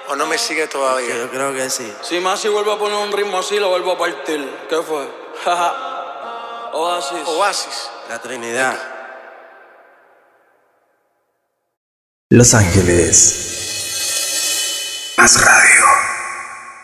¿O no me sigue todavía? Yo creo que sí. Si Masi vuelve a poner un ritmo así, lo vuelvo a partir. ¿Qué fue? Oasis. Oasis. La Trinidad. Los Ángeles. Más radio.